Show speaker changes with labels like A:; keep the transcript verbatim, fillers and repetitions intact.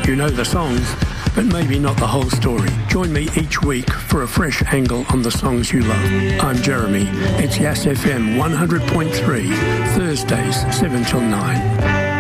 A: You know the songs, but maybe not the whole story. Join me each week for a fresh angle on the songs you love. I'm Jeremy. It's Yass F M one hundred point three, Thursdays, seven till nine.